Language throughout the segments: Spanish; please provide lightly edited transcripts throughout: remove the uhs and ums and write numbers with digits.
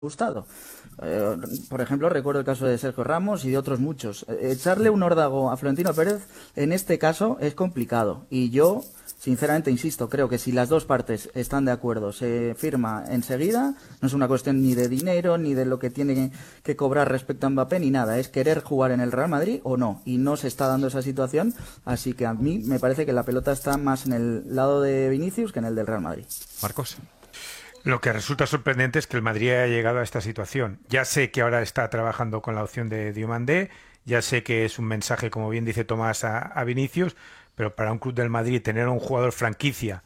gustado. Por ejemplo, recuerdo el caso de Sergio Ramos y de otros muchos. Echarle un órdago a Florentino Pérez en este caso es complicado. Y yo, sinceramente, insisto, creo que si las dos partes están de acuerdo, se firma enseguida. No es una cuestión ni de dinero, ni de lo que tiene que cobrar respecto a Mbappé, ni nada. Es querer jugar en el Real Madrid o no. Y no se está dando esa situación. Así que a mí me parece que la pelota está más en el lado de Vinicius que en el del Real Madrid. Marcos. Lo que resulta sorprendente es que el Madrid haya llegado a esta situación. Ya sé que ahora está trabajando con la opción de Diomandé, ya sé que es un mensaje, como bien dice Tomás, a Vinicius, pero para un club del Madrid tener a un jugador franquicia,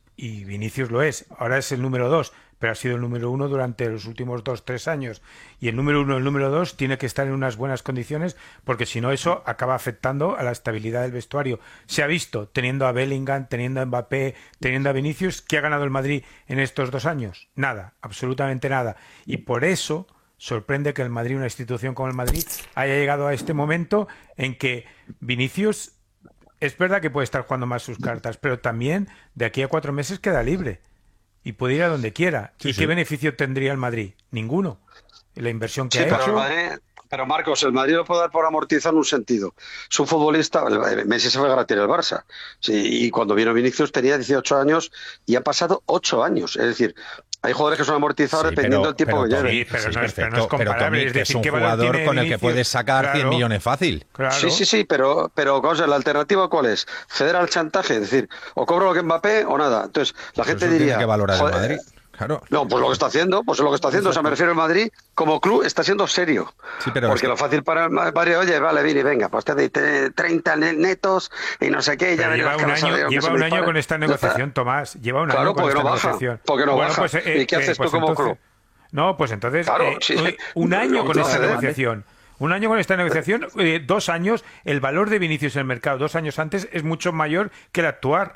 y Vinicius lo es, ahora es el número 2, pero ha sido el número 1 durante los últimos 2-3 años, y el número 1 y el número 2 tiene que estar en unas buenas condiciones, porque si no eso acaba afectando a la estabilidad del vestuario. Se ha visto, teniendo a Bellingham, teniendo a Mbappé, teniendo a Vinicius, ¿qué ha ganado el Madrid en estos 2 años? Nada, absolutamente nada, y por eso sorprende que el Madrid, una institución como el Madrid, haya llegado a este momento en que Vinicius, es verdad que puede estar jugando más sus cartas, pero también de aquí a 4 meses queda libre y puede ir a donde quiera. Sí, ¿Y qué beneficio tendría el Madrid? Ninguno. La inversión que ha pero hecho... Pero Marcos, el Madrid lo puede dar por amortizar en un sentido. Es un futbolista, Messi se fue gratis al Barça, sí, y cuando vino Vinicius tenía 18 años y ha pasado 8 años. Es decir, hay jugadores que son amortizados dependiendo del tiempo que lleven. Sí, pero no es pero comparable. Tommy, Es que decir, es un ¿qué valor jugador tiene con el que Vinicius? puedes sacar 100 millones fácil. Claro. Sí, pero José, ¿la alternativa cuál es? ¿Ceder al chantaje? Es decir, o cobro lo que Mbappé o nada. Entonces, la gente eso diría... tiene que valorar el joder, Madrid. Claro. No, pues lo que está haciendo, o sea, me refiero al Madrid como club está siendo serio. Sí, pero porque lo fácil para el Madrid, oye, vale, Vini, venga, pues te doy 30 netos y no sé qué, ya Pero lleva un año con esta negociación, Tomás. Lleva un año con esta negociación. Porque no baja. Pues, ¿Y qué haces tú como entonces, club? No, pues entonces, Claro, sí. un año con esta Entonces, negociación. Un año con esta negociación, 2 años, el valor de Vinicius en el mercado 2 años antes es mucho mayor que el actual.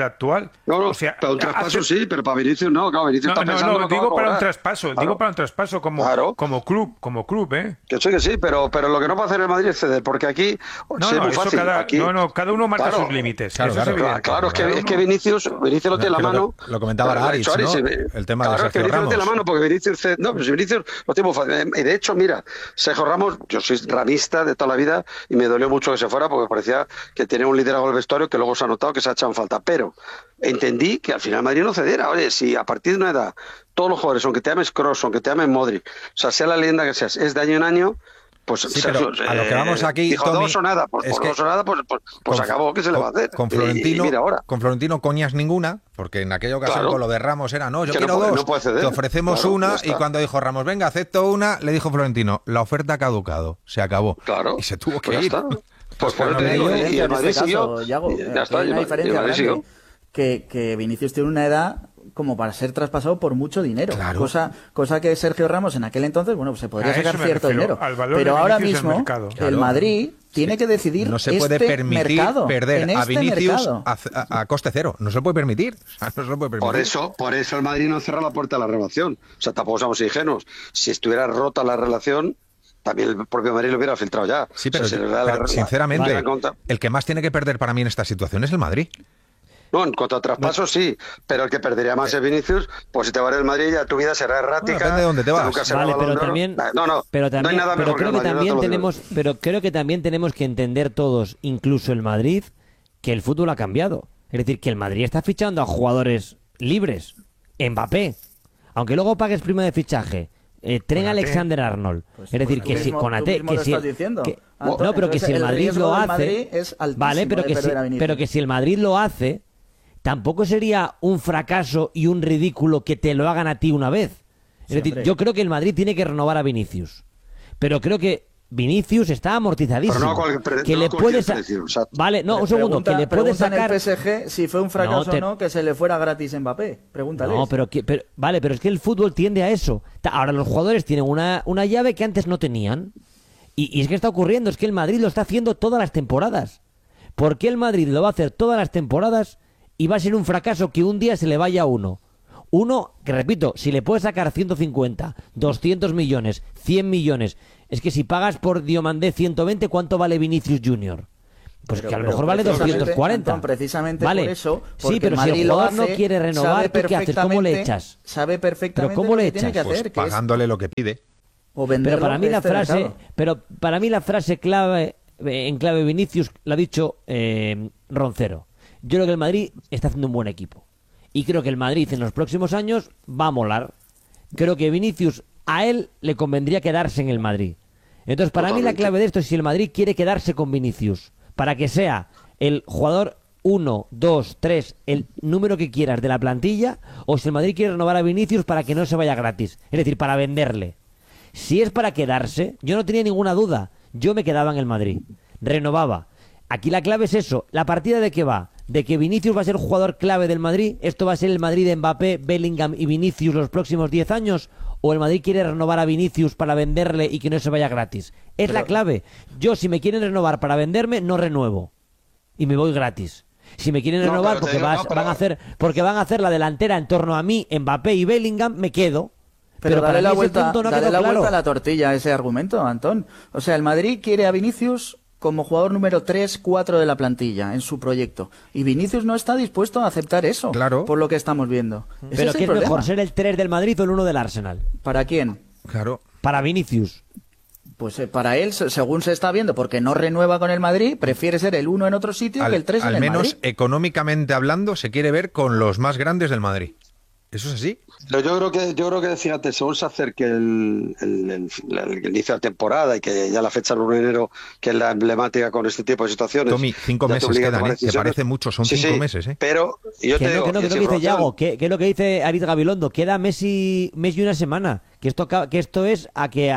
No, o sea, para un traspaso sí, pero para Vinicius no. Claro, Vinicius está pensando lo que va a digo para un cobrar. traspaso, Claro. digo para un traspaso como club, ¿eh? Que sí, pero lo que no va a hacer el Madrid es ceder, porque aquí No, sí, es muy eso fácil. cada uno marca Claro, sus límites. claro, eso es evidente. Claro, es que Vinicius lo tiene la Creo mano. que lo comentaba ahora Aritz, ¿no? El tema de Claro, es que Sergio Vinicius lo Ramos. tiene la mano, porque Vinicius... No, pero si Vinicius lo tiene muy fácil. Y de hecho, mira, Sergio Ramos, yo soy ramista de toda la vida y me dolió mucho que se fuera porque parecía que tenía un liderazgo del vestuario que luego se ha notado que se ha echado en falta. Pero entendí que al final Madrid no cediera. Oye, si a partir de una edad todos los jugadores, aunque te llames Kroos, aunque te llames Modric, o sea, sea la leyenda que seas, es de año en año, pues Sí, pero a lo que vamos aquí, dijo Tommy, 2 o nada, pues es por que 2 o nada, pues acabó, ¿qué se le va a hacer? Con Y Florentino, mira ahora. con Florentino coñas ninguna, porque en aquella ocasión Claro. con lo de Ramos era, no, yo Que quiero no puede- 2, no puede ceder. te ofrecemos Claro, una, ya está. y cuando dijo Ramos, venga, acepto una, le dijo Florentino, la oferta ha caducado, se acabó. Claro. Y se tuvo que Pues ya ir. está. Pues por eso Pero te hay digo, diferencia y el en Madrid este caso, siguió. Yago, y ya está, hay y una el diferencia Madrid grande, siguió. que Vinicius tiene una edad como para ser traspasado por mucho dinero, Claro. cosa que Sergio Ramos en aquel entonces, bueno, pues se podría A eso sacar me cierto refiero, dinero, al valor pero de ahora Vinicius en el mismo mercado. el Claro. Madrid tiene que decidir No se puede este permitir mercado, perder en a este Vinicius mercado. a coste cero. No se lo puede permitir. O sea, no se lo puede permitir. Por eso el Madrid no cierra la puerta a la relación. O sea, tampoco somos ingenuos. Si estuviera rota la relación, también el propio Madrid lo hubiera filtrado ya. Sí, O pero, sea, si le da pero sinceramente, la contra- el que más tiene que perder para mí en esta situación es el Madrid. No, en cuanto a traspasos sí, pero el que perdería más es Vinicius, pues si te vas del Madrid ya tu vida será errática. Bueno, depende de dónde te vas. nunca será Vale, Balón pero de Oro. también, No hay nada mejor creo que que el Madrid, no te lo digo. creo que también tenemos que entender todos, incluso el Madrid, que el fútbol ha cambiado. Es decir, que el Madrid está fichando a jugadores libres. Mbappé, aunque luego pagues prima de fichaje. Tren Konaté. Alexander-Arnold. Es decir, Tú que si mismo- Konaté, tú mismo que lo si estás diciendo. no, pero que Entonces, si el Madrid riesgo lo del hace, Madrid es altísimo vale, pero de que perder a Vinicius. si el Madrid lo hace, tampoco sería un fracaso y un ridículo que te lo hagan a ti una vez. Es Sí, decir, hombre. yo creo que el Madrid tiene que renovar a Vinicius, pero creo que Vinicius está amortizadísimo. Pero no a cualquier que no le a cualquier puedes precio, exacto. vale, no, un segundo, que le puedes Pregunta sacar en el PSG si fue un fracaso No, te- o no que se le fuera gratis Mbappé. Pregúntale. No, vale, pero es que el fútbol tiende a eso. Ahora los jugadores tienen una llave que antes no tenían. Y es que está ocurriendo, es que el Madrid lo está haciendo todas las temporadas. ¿Por qué el Madrid lo va a hacer todas las temporadas y va a ser un fracaso que un día se le vaya a uno? Uno, que repito, si le puedes sacar 150, 200 millones, 100 millones, es que si pagas por Diomandé 120, ¿cuánto vale Vinicius Junior? Pues Pero- que a lo pero mejor vale precisamente, 240. Antón, precisamente vale. por eso, Sí, porque pero el si Madrid el lo jugador no hace, quiere renovar, sabe ¿tú qué haces? ¿Cómo le perfectamente- echas? Sabe perfectamente ¿cómo lo le que tiene que echas? Pues hacer, que es pagándole lo que pide. o venderlo Pero para mí de la este frase, mercado. pero para mí la frase clave en clave Vinicius la ha dicho Roncero. Yo creo que el Madrid está haciendo un buen equipo y creo que el Madrid en los próximos años va a molar. Creo que Vinicius a él le convendría quedarse en el Madrid. Entonces para mí la Totalmente. clave de esto es si el Madrid quiere quedarse con Vinicius para que sea el jugador 1, 2, 3, el número que quieras de la plantilla, o si el Madrid quiere renovar a Vinicius para que no se vaya gratis, es decir, para venderle. Si es para quedarse, yo no tenía ninguna duda. Yo me quedaba en el Madrid. Renovaba. Aquí la clave es eso. ¿La partida de qué va? De que Vinicius va a ser jugador clave del Madrid. ¿Esto va a ser el Madrid de Mbappé, Bellingham y Vinicius los próximos 10 años? ¿O el Madrid quiere renovar a Vinicius para venderle y que no se vaya gratis? Es la clave. Yo, si me quieren renovar para venderme, no renuevo. Y me voy gratis. Si me quieren No, renovar pero te porque, digo, no, pero- van a hacer la delantera en torno a mí, Mbappé y Bellingham, me quedo. Pero para dale mí la ese vuelta, punto no dale quedó la claro. vuelta a la tortilla a ese argumento, Antón. O sea, el Madrid quiere a Vinicius como jugador número 3, 4 de la plantilla en su proyecto. Y Vinicius no está dispuesto a aceptar eso, Claro. por lo que estamos viendo. Ese Pero es el ¿qué es problema. mejor, ser el 3 del Madrid o el 1 del Arsenal? ¿Para quién? Claro. Para Vinicius. Pues para él, según se está viendo, porque no renueva con el Madrid, prefiere ser el 1 en otro sitio que el 3 en al el menos Madrid. económicamente hablando, se quiere ver con los más grandes del Madrid. ¿Eso es así? Pero yo creo que fíjate, según se acerque el inicio de la temporada y que ya la fecha del 1 de enero, que es la emblemática con este tipo de situaciones. Tommy, 5 ya te meses obliga a quedan, tomar ¿eh? Que decisiones. parece mucho, son Sí, 5 sí, meses, ¿eh? Pero yo Que te digo, no, que y es sin lo que dice información, Yago, que es lo que dice Aritz Gabilondo, queda mes y una semana, que esto es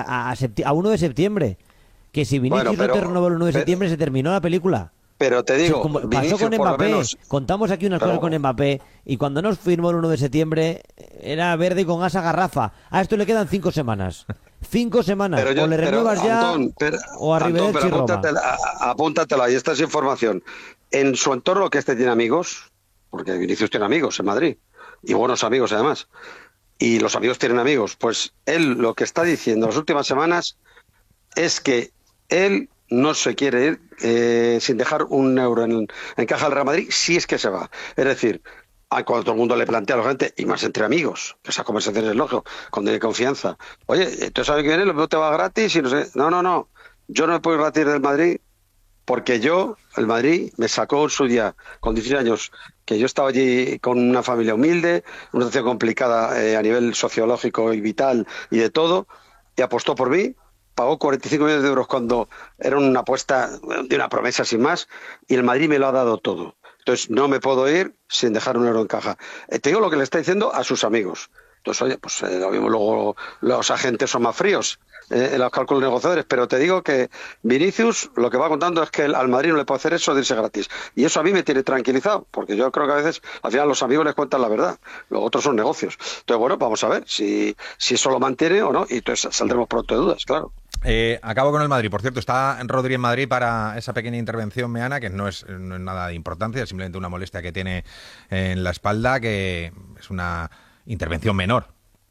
a 1 de septiembre, que si Vinicius Bueno, pero- no te renovó el 1 de pero- septiembre se terminó la película. pero te digo, Como pasó Vinicius, con por lo Mbappé, menos, contamos aquí unas Pero- cosas con Mbappé y cuando nos firmó el 1 de septiembre era verde con asa garrafa. A esto le quedan 5 semanas. 5 semanas, pero yo- o le pero, renuevas ya Antón, pero- o a Antón, Rivera pero y Roma. apúntatela, y esta es información. En su entorno, que este tiene amigos, porque Vinicius tiene amigos en Madrid, y buenos amigos además, y los amigos tienen amigos, pues él lo que está diciendo las últimas semanas es que él no se quiere ir sin dejar un euro en caja del Real Madrid, si es que se va. Es decir, cuando todo el mundo le plantea a la gente, y más entre amigos, que esas conversaciones es lógico, cuando hay confianza. Oye, ¿tú sabes que viene? ¿Lo te va gratis? Y no sé. No. Yo no me puedo ir gratis del Madrid porque el Madrid me sacó en su día, con 16 años, que yo estaba allí con una familia humilde, una situación complicada a nivel sociológico y vital y de todo, y apostó por mí. Pagó 45 millones de euros cuando era una apuesta de una promesa sin más, y el Madrid me lo ha dado todo. Entonces no me puedo ir sin dejar un euro en caja. Te digo lo que le está diciendo a sus amigos. Entonces, oye, pues lo mismo luego los agentes son más fríos en los cálculos negociadores, pero te digo que Vinicius lo que va contando es que al Madrid no le puede hacer eso de irse gratis. Y eso a mí me tiene tranquilizado, porque yo creo que a veces al final los amigos les cuentan la verdad, los otros son negocios. Entonces, bueno, vamos a ver si eso lo mantiene o no, y entonces saldremos pronto de dudas, claro. Acabo con el Madrid. Por cierto, está Rodri en Madrid para esa pequeña intervención meana, que no es nada de importancia, es simplemente una molestia que tiene en la espalda, que es una intervención menor.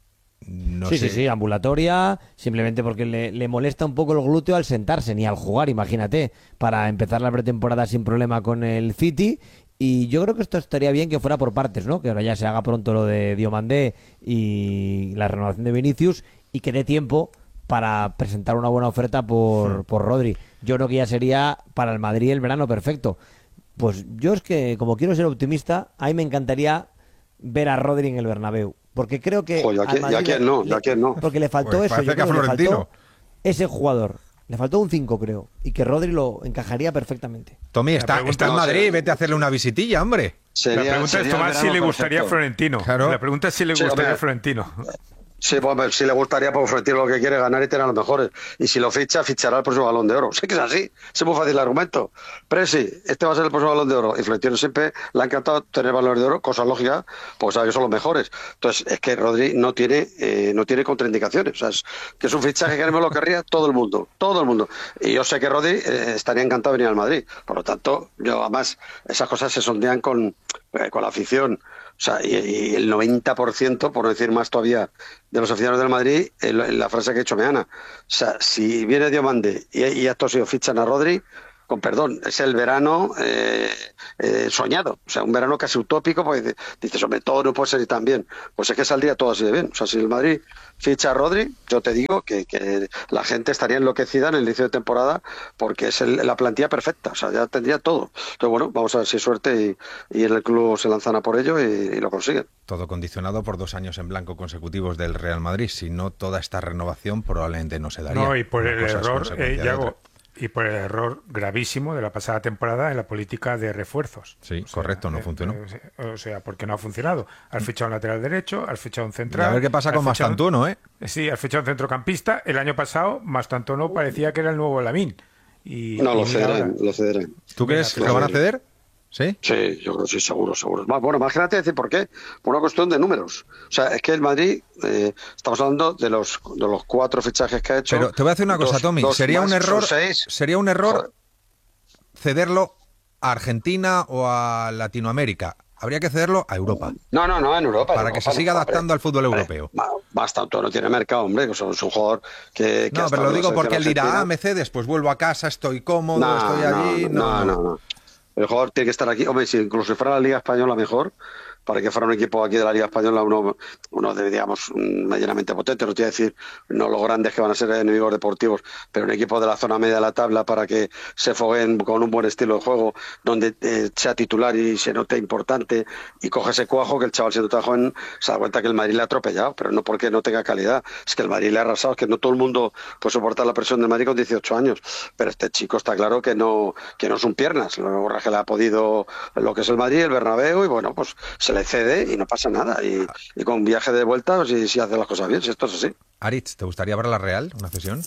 No sé. Sí, ambulatoria, simplemente porque le molesta un poco el glúteo al sentarse, ni al jugar, imagínate, para empezar la pretemporada sin problema con el City. Y yo creo que esto estaría bien que fuera por partes, ¿no? Que ahora ya se haga pronto lo de Diomandé y la renovación de Vinicius y que dé tiempo para presentar una buena oferta por Rodri. Yo creo que ya sería para el Madrid el verano perfecto. Pues yo es que, como quiero ser optimista, a mí me encantaría ver a Rodri en el Bernabéu. Porque creo que... Ojo, al ya quién no. Porque le faltó Pues eso. parece Yo que a creo que le Florentino. faltó ese jugador. Le faltó un 5, creo. Y que Rodri lo encajaría perfectamente. Tommy, La está pregunta en no Madrid, sería- vete a hacerle una visitilla, hombre. La pregunta es, sería Tomás, el si le verano gustaría a perfecto. Florentino. Claro. La pregunta es si le Sí, gustaría a hombre. Florentino. Sí, pues si le gustaría, pues Florentino lo que quiere es ganar y tener a los mejores. Y si lo fichará el próximo Balón de Oro. Sé que es así, es muy fácil el argumento. Presi, este va a ser el próximo Balón de Oro. Y Florentino siempre le ha encantado tener Balón de Oro, cosa lógica, pues sabe que son los mejores. Entonces, es que Rodri no tiene contraindicaciones. O sea, que es un fichaje que me lo querría todo el mundo. Y yo sé que Rodri estaría encantado de venir al Madrid. Por lo tanto, yo además, esas cosas se sondean con la afición. O sea, y el 90%, por no decir más todavía, de los aficionados del Madrid, la frase que ha hecho Meana. O sea, si viene Diomande y estos ellos fichan a Rodri, con perdón, es el verano soñado, o sea, un verano casi utópico, porque dices, hombre, todo no puede ser tan bien. Pues es que saldría todo así de bien. O sea, si el Madrid ficha a Rodri, yo te digo que la gente estaría enloquecida en el inicio de temporada, porque es la plantilla perfecta, o sea, ya tendría todo. Entonces, bueno, vamos a ver si hay suerte y en el club se lanzan a por ello y lo consiguen. Todo condicionado por 2 años en blanco consecutivos del Real Madrid. Si no, toda esta renovación probablemente no se daría. No, y por el error, Yago, y por el error gravísimo de la pasada temporada en la política de refuerzos. Sí, correcto, no funcionó. O sea, porque no ha funcionado. Has fichado un lateral derecho, has fichado un central. Y a ver qué pasa con Mastantuono, ¿eh? Sí, has fichado un centrocampista. El año pasado, Mastantuono parecía que era el nuevo Lamine. Lo cederán. ¿Tú crees que lo van a ceder? ¿Sí? Sí, yo creo que sí, seguro. Bueno, imagínate decir por qué. Por una cuestión de números. O sea, es que el Madrid, estamos hablando de los 4 fichajes que ha hecho. Pero te voy a decir una cosa, Tommy. Sería un error cederlo a Argentina o a Latinoamérica. Habría que cederlo a Europa. No, en Europa. Para que se siga adaptando al fútbol europeo. Todo no tiene mercado, hombre. Es un jugador que no, pero lo digo porque él dirá, me cedes, pues vuelvo a casa, estoy cómodo, estoy allí. No. El jugador tiene que estar aquí. Hombre, si incluso fuera la Liga Española mejor, para que fuera un equipo aquí de la Liga Española, uno de, digamos, medianamente potente, no te voy a decir no los grandes que van a ser enemigos deportivos, pero un equipo de la zona media de la tabla para que se fogueen con un buen estilo de juego, donde sea titular y se note importante y coge ese cuajo, que el chaval siendo tan joven se da cuenta que el Madrid le ha atropellado, pero no porque no tenga calidad, es que el Madrid le ha arrasado, es que no todo el mundo puede soportar la presión del Madrid con 18 años, pero este chico está claro que no son piernas, lo que le ha podido lo que es el Madrid, el Bernabéu, y bueno, pues se le cede y no pasa nada, y con viaje de vuelta si hace las cosas bien, si esto es así. Aritz, ¿te gustaría ver la Real, una cesión?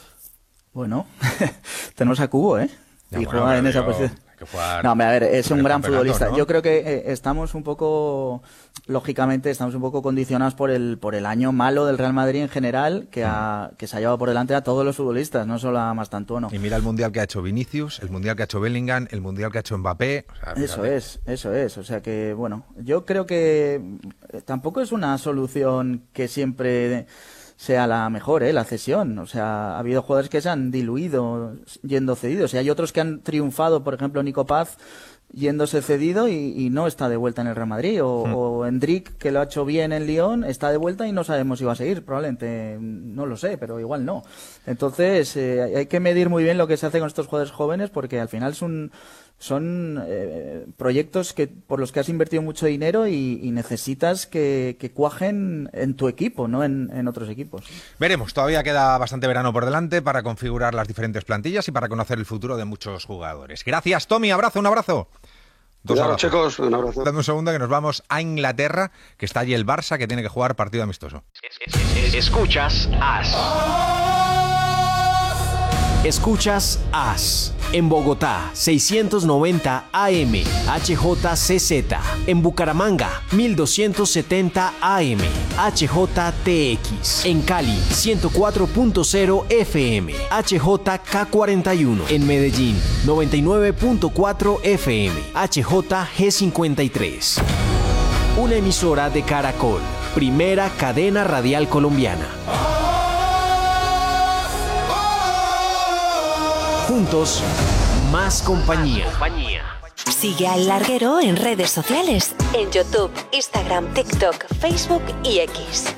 Bueno, tenemos a Cubo, ¿eh? Ya, y juega en esa posición. No, a ver, es un gran futbolista. ¿No? Yo creo que estamos un poco, lógicamente, condicionados por el año malo del Real Madrid en general, que se ha llevado por delante a todos los futbolistas, no solo a Mastantuono. Y mira el mundial que ha hecho Vinicius, el mundial que ha hecho Bellingham, el mundial que ha hecho Mbappé. O sea, eso es. O sea que, bueno, yo creo que tampoco es una solución que siempre sea la mejor, la cesión. O sea, ha habido jugadores que se han diluido yendo cedidos. Y hay otros que han triunfado, por ejemplo, Nico Paz yéndose cedido y no está de vuelta en el Real Madrid. O Endrick, que lo ha hecho bien en Lyon, está de vuelta y no sabemos si va a seguir. Probablemente, no lo sé, pero igual no. Entonces, hay que medir muy bien lo que se hace con estos jugadores jóvenes, porque al final son proyectos por los que has invertido mucho dinero y necesitas que cuajen en tu equipo, no en otros equipos. Veremos, todavía queda bastante verano por delante para configurar las diferentes plantillas y para conocer el futuro de muchos jugadores. Gracias, Tommy, un abrazo. Claro, chicos, un abrazo. Dame un segundo que nos vamos a Inglaterra, que está allí el Barça, que tiene que jugar partido amistoso. Escuchas AS. Escuchas AS. En Bogotá, 690 AM, HJCZ. En Bucaramanga, 1270 AM, HJTX. En Cali, 104.0 FM, HJK41. En Medellín, 99.4 FM, HJG53. Una emisora de Caracol, primera cadena radial colombiana. Juntos, más compañía. Sigue al Larguero en redes sociales, en YouTube, Instagram, TikTok, Facebook y X.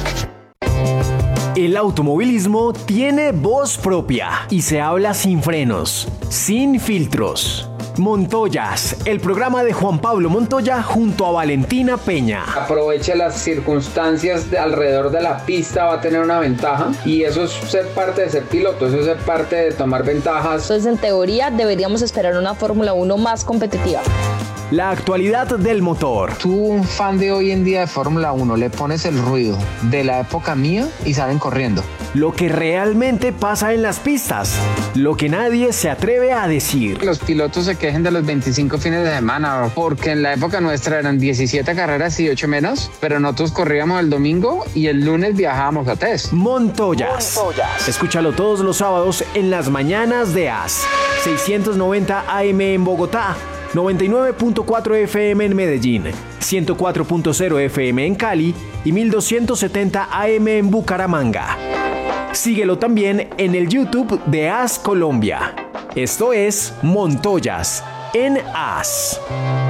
El automovilismo tiene voz propia y se habla sin frenos, sin filtros. Montoyas, el programa de Juan Pablo Montoya junto a Valentina Peña. Aproveche las circunstancias alrededor de la pista, va a tener una ventaja y eso es ser parte de ser piloto, eso es ser parte de tomar ventajas. Entonces, en teoría, deberíamos esperar una Fórmula 1 más competitiva. La actualidad del motor. Tú, un fan de hoy en día de Fórmula 1, le pones el ruido de la época mía y salen corriendo. Lo que realmente pasa en las pistas, lo que nadie se atreve a decir. Los pilotos se quejen de los 25 fines de semana, porque en la época nuestra eran 17 carreras y 8 menos, pero nosotros corríamos el domingo y el lunes viajábamos a test. Montoyas. Escúchalo todos los sábados en las mañanas de AS. 690 AM en Bogotá, 99.4 FM en Medellín, 104.0 FM en Cali y 1270 AM en Bucaramanga. Síguelo también en el YouTube de AS Colombia. Esto es Montoyas en As.